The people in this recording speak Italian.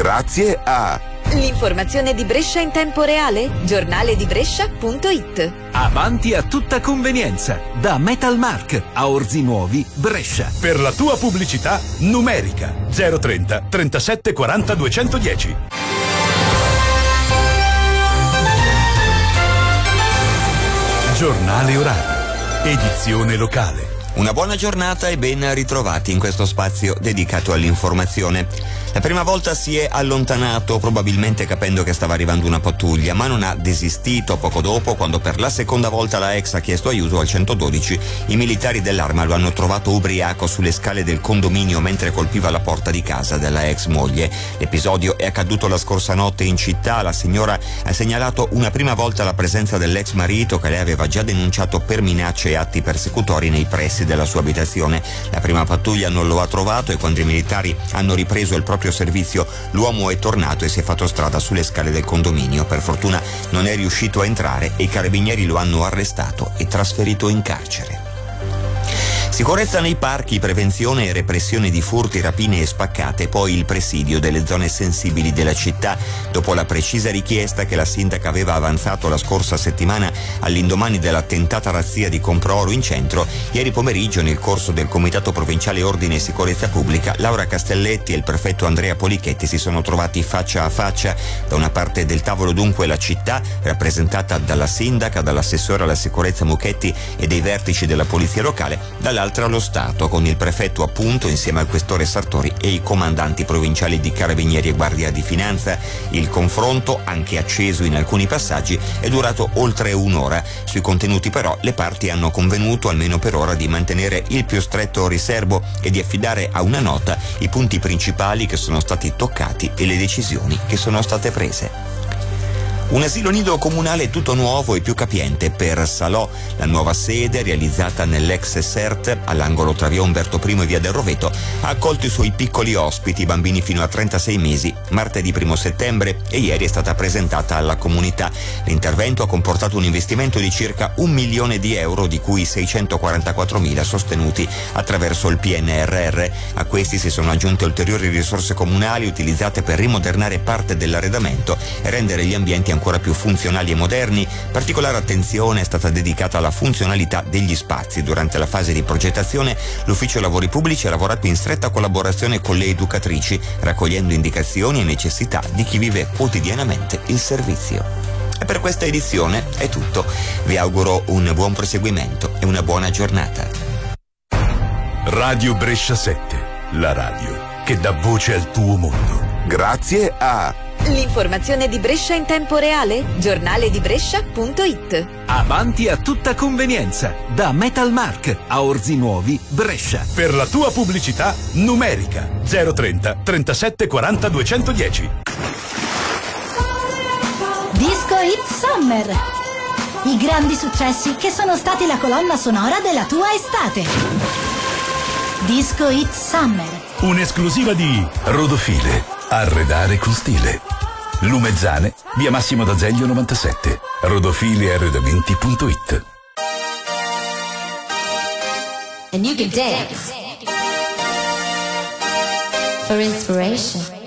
Grazie a L'informazione di Brescia in tempo reale? Giornaledibrescia.it. Avanti a tutta convenienza, da Metalmark a Orzi Nuovi, Brescia. Per la tua pubblicità numerica 030 37 40 210. Giornale orario, edizione locale. Una buona giornata e ben ritrovati in questo spazio dedicato all'informazione. La prima volta si è allontanato, probabilmente capendo che stava arrivando una pattuglia, ma non ha desistito. Poco dopo, quando per la seconda volta la ex ha chiesto aiuto al 112, i militari dell'Arma lo hanno trovato ubriaco sulle scale del condominio mentre colpiva la porta di casa della ex moglie. L'episodio è accaduto la scorsa notte in città. La signora ha segnalato una prima volta la presenza dell'ex marito, che lei aveva già denunciato per minacce e atti persecutori nei pressi della sua abitazione. La prima pattuglia non lo ha trovato e quando i militari hanno ripreso il proprio servizio, l'uomo è tornato e si è fatto strada sulle scale del condominio. Per fortuna non è riuscito a entrare e i carabinieri lo hanno arrestato e trasferito in carcere. Sicurezza nei parchi, prevenzione e repressione di furti, rapine e spaccate, poi il presidio delle zone sensibili della città. Dopo la precisa richiesta che la sindaca aveva avanzato la scorsa settimana all'indomani della tentata razzia di Comproro in centro, ieri pomeriggio nel corso del Comitato Provinciale Ordine e Sicurezza Pubblica, Laura Castelletti e il prefetto Andrea Polichetti si sono trovati faccia a faccia. Da una parte del tavolo dunque la città, rappresentata dalla sindaca, dall'assessore alla sicurezza Mucchetti e dei vertici della polizia locale, dall'altra lo Stato, con il prefetto appunto insieme al questore Sartori e i comandanti provinciali di Carabinieri e Guardia di Finanza. Il confronto, anche acceso in alcuni passaggi, è durato oltre un'ora. Sui contenuti però le parti hanno convenuto, almeno per ora, di mantenere il più stretto riservo e di affidare a una nota i punti principali che sono stati toccati e le decisioni che sono state prese. Un asilo nido comunale tutto nuovo e più capiente per Salò. La nuova sede, realizzata nell'ex SERT all'angolo tra via Umberto I e via del Roveto, ha accolto i suoi piccoli ospiti, bambini fino a 36 mesi, martedì 1 settembre, e ieri è stata presentata alla comunità. L'intervento ha comportato un investimento di circa 1 milione di euro, di cui 644.000 sostenuti attraverso il PNRR. A questi si sono aggiunte ulteriori risorse comunali utilizzate per rimodernare parte dell'arredamento e rendere gli ambienti ancora più funzionali e moderni. Particolare attenzione è stata dedicata alla funzionalità degli spazi. Durante la fase di progettazione l'Ufficio Lavori Pubblici ha lavorato in stretta collaborazione con le educatrici, raccogliendo indicazioni e necessità di chi vive quotidianamente il servizio. E per questa edizione è tutto. Vi auguro un buon proseguimento e una buona giornata. Radio Brescia 7, la radio che dà voce al tuo mondo. Grazie a L'informazione di Brescia in tempo reale? Giornaledibrescia.it. Avanti a tutta convenienza, da Metalmark a Orzi Nuovi, Brescia. Per la tua pubblicità numerica 030 37 40 210. Disco Hit Summer. I grandi successi che sono stati la colonna sonora della tua estate. Disco Hit Summer. Un'esclusiva di Rodofile, arredare con stile. Lumezzane, via Massimo d'Azeglio 97. rodofiliarredamenti.it. And you can dance for inspiration.